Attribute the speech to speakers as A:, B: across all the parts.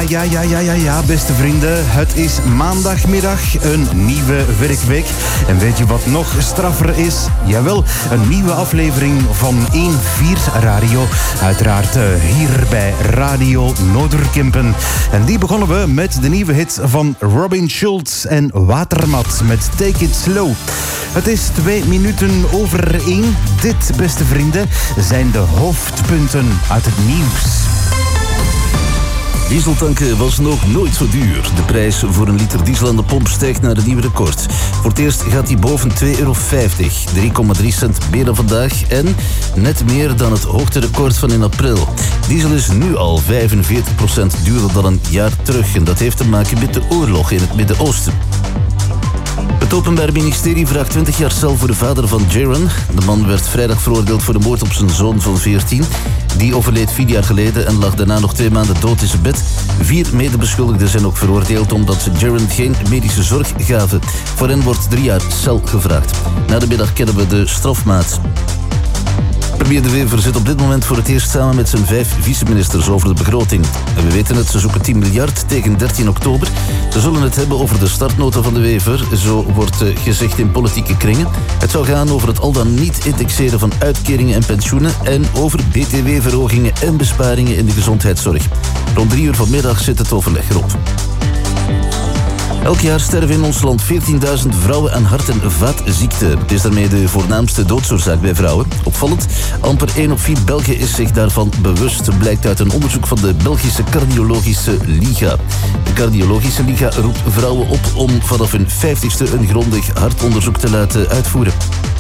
A: Ja, beste vrienden. Het is maandagmiddag, een nieuwe werkweek. En weet je wat nog straffer is? Jawel, een nieuwe aflevering van 1-4 Radio. Uiteraard hier bij Radio Noorderkempen. En die begonnen we met de nieuwe hit van Robin Schulz en Watermat met Take It Slow. Het is 2 minuten over 1. Dit, beste vrienden, zijn de hoofdpunten uit het nieuws.
B: Dieseltanken was nog nooit zo duur. De prijs voor een liter diesel aan de pomp stijgt naar een nieuw record. Voor het eerst gaat die boven €2,50. 3,3 cent meer dan vandaag en net meer dan het hoogterecord van in april. Diesel is nu al 45% duurder dan een jaar terug. En dat heeft te maken met de oorlog in het Midden-Oosten. Het Openbaar Ministerie vraagt 20 jaar cel voor de vader van Jaron. De man werd vrijdag veroordeeld voor de moord op zijn zoon van 14. Die overleed 4 jaar geleden en lag daarna nog 2 maanden dood in zijn bed. 4 medebeschuldigden zijn ook veroordeeld omdat ze Jaron geen medische zorg gaven. Voor hen wordt 3 jaar cel gevraagd. Na de middag kennen we de strafmaat. Premier De Wever zit op dit moment voor het eerst samen met zijn 5 vice-ministers over de begroting. En we weten het, ze zoeken 10 miljard tegen 13 oktober. Ze zullen het hebben over de startnota van De Wever, zo wordt gezegd in politieke kringen. Het zou gaan over het al dan niet indexeren van uitkeringen en pensioenen en over btw-verhogingen en besparingen in de gezondheidszorg. Rond 3 uur vanmiddag zit het overleg erop. Elk jaar sterven in ons land 14.000 vrouwen aan hart- en vaatziekten. Het is daarmee de voornaamste doodsoorzaak bij vrouwen. Opvallend, amper 1 op 4 Belgen is zich daarvan bewust. Blijkt uit een onderzoek van de Belgische Cardiologische Liga. De Cardiologische Liga roept vrouwen op om vanaf hun 50ste een grondig hartonderzoek te laten uitvoeren.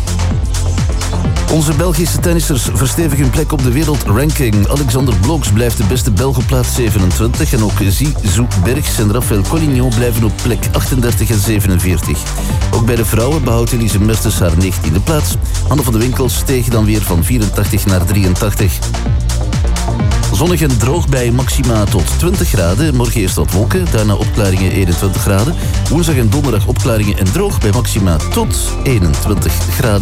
B: Onze Belgische tennissers verstevigen hun plek op de wereldranking. Alexander Blokx blijft de beste Belg op plaats 27... en ook Zizou Bergs en Raphaël Collignon blijven op plek 38 en 47. Ook bij de vrouwen behoudt Elise Mertens haar 19e plaats. Anne van de Winkel steeg dan weer van 84 naar 83. Zonnig en droog bij maxima tot 20 graden. Morgen eerst wat wolken, daarna opklaringen 21 graden. Woensdag en donderdag opklaringen en droog bij maxima tot 21 graden.